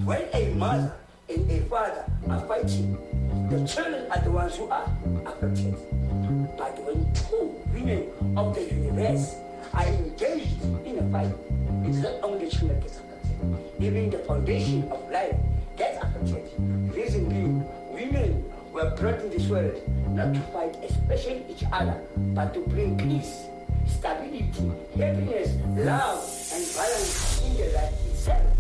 When a mother and a father are fighting, the children are the ones who are affected. But when two women of the universe are engaged in a fight, it's not only children that gets affected, even the foundation of life gets affected. Reason being, women were brought in this world not to fight, especially each other, but to bring peace, stability, happiness, love, and balance in the life itself.